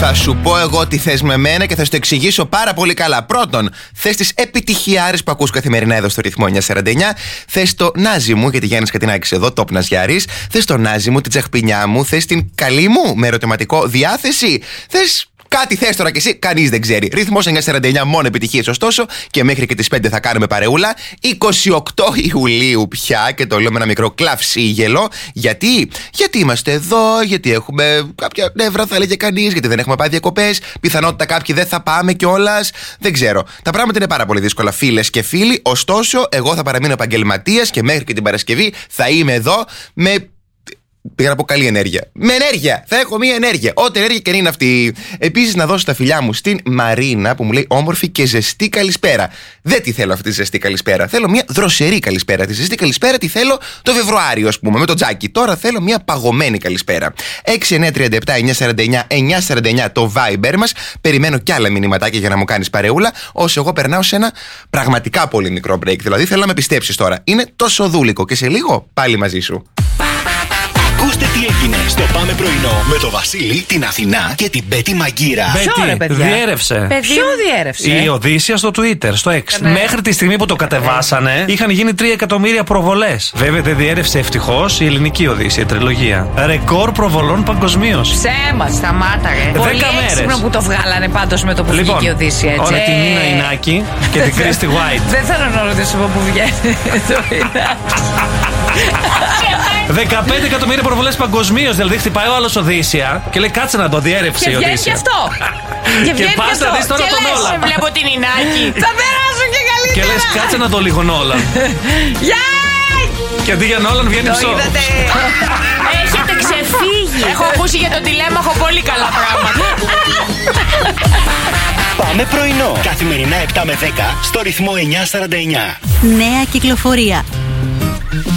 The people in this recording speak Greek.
Θα σου πω εγώ τι θες με μένα και θα σου το εξηγήσω πάρα πολύ καλά. Πρώτον, θες τις επιτυχιάρες που ακούς καθημερινά εδώ στο ρυθμό 949. Θες το νάζι μου, γιατί Γιάννης Κατινάκης εδώ, top Ναζιάρης. Θες το νάζι μου, την τσαχπινιά μου. Θες την καλή μου με ερωτηματικό διάθεση. Θες κάτι θες τώρα κι εσύ, κανείς δεν ξέρει. Ρυθμός 949, μόνο επιτυχίες ωστόσο. Και μέχρι και τις 5 θα κάνουμε παρεούλα. 28 Ιουλίου πια, και το λέω με ένα μικρό κλαυσίγελο. Γιατί είμαστε εδώ, γιατί έχουμε κάποια νεύρα, θα λέγε κανείς, γιατί δεν έχουμε πάει διακοπές. Πιθανότητα κάποιοι δεν θα πάμε κιόλας. Δεν ξέρω. Τα πράγματα είναι πάρα πολύ δύσκολα, φίλες και φίλοι. Ωστόσο, εγώ θα παραμείνω επαγγελματίας και μέχρι και την Παρασκευή θα είμαι εδώ με. Πήγα να πω καλή ενέργεια. Με ενέργεια! Θα έχω μία ενέργεια. Ό,τι ενέργεια και είναι αυτή. Επίσης, να δώσω τα φιλιά μου στην Μαρίνα που μου λέει όμορφη και ζεστή καλησπέρα. Δεν τη θέλω αυτή τη ζεστή καλησπέρα. Θέλω μία δροσερή καλησπέρα. Τη ζεστή καλησπέρα τη θέλω το Φεβρουάριο, ας πούμε, με το τζάκι. Τώρα θέλω μία παγωμένη καλησπέρα. 6937-949-949 το Viber μας. Περιμένω κι άλλα μηνυματάκια για να μου κάνεις παρεούλα. Όσο εγώ περνάω σε ένα πραγματικά πολύ μικρό break. Δηλαδή θέλω να με πιστέψεις τώρα. Είναι τόσο δούλικο και σε λίγο πάλι μαζί σου. Ακούστε τι έγινε στο Πάμε Πρωινό με το Βασίλη, την Αθηνά και την Πέτη Μαγκύρα. Πέτη, διέρευσε. Ποιο διέρευσε? Η Οδύσσια στο Twitter, στο X. Ναι. Μέχρι τη στιγμή που το κατεβάσανε, είχαν γίνει 3 εκατομμύρια προβολές. Βέβαια δεν διέρευσε ευτυχώς η ελληνική Οδύσσια, η τριλογία. Ρεκόρ προβολών παγκοσμίως. Ψέμα, σταμάτα ρε. 10 Πολύ έξυπνο που το βγάλανε πάντως με το που βγήκε η Οδύσσια, έτσι. Ωραία, την Νίνα Ινάκη και την Κρίστη White. Δεν θέλω να ρωτήσω που βγαίνει το 15 εκατομμύρια προβολές παγκοσμίως. Δηλαδή χτυπάει ο άλλος Οδύσσια και λέει κάτσε να το διέρευσε η Οδύσσια. Και αυτό. Και πας να δεις τώρα τον Όλαν. Βλέπω την Ινάκη. Θα περάσω και καλύτερα. Και λες κάτσε να το λίγο Όλαν. Γεια! Και αντί για Όλαν βγαίνει ψώ. Έχετε ξεφύγει. Έχω ακούσει για τον τηλέμαχο πολύ καλά πράγματα. Πάμε πρωινό. Καθημερινά 7 με 10 στο ρυθμό 949. Νέα κυκλοφορία.